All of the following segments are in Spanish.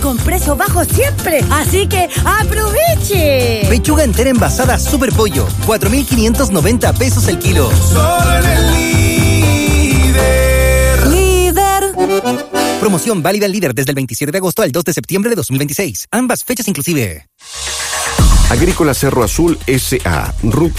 con precio bajo siempre. Así que ¡aproveche! Pechuga entera envasada Super Pollo, 4.590 pesos el kilo. Solo en el Líder. Promoción válida al Líder desde el 27 de agosto al 2 de septiembre de 2026. Ambas fechas inclusive. Agrícola Cerro Azul S.A. RUT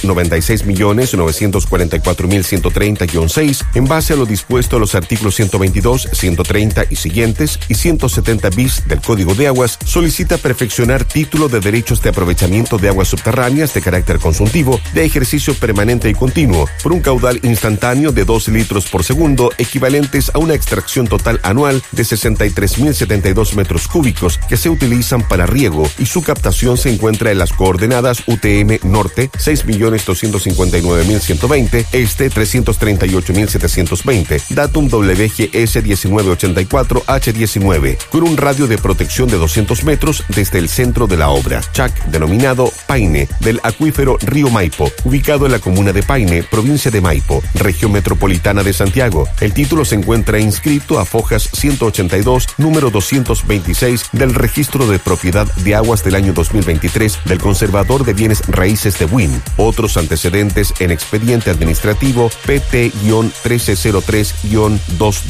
96.944.130-6 en base a lo dispuesto a los artículos 122, 130 y siguientes y 170 bis del Código de Aguas, solicita perfeccionar título de derechos de aprovechamiento de aguas subterráneas de carácter consultivo de ejercicio permanente y continuo por un caudal instantáneo de 2 litros por segundo, equivalentes a una extracción total anual de 63.072 metros cúbicos que se utilizan para riego, y su captación se encuentra en las coordenadas UTM Norte 6.259.120, Este 338.720, datum WGS 1984H19, con un radio de protección de 200 metros desde el centro de la obra. CHAC denominado Paine, del acuífero Río Maipo, ubicado en la comuna de Paine, provincia de Maipo, región metropolitana de Santiago. El título se encuentra inscrito a Fojas 182, número 226 del Registro de Propiedad de Aguas del año 2023 del Conservador de Bienes Raíces de WIN. Otros antecedentes en expediente administrativo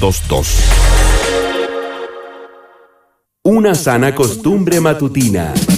PT-1303-222. Una sana costumbre matutina.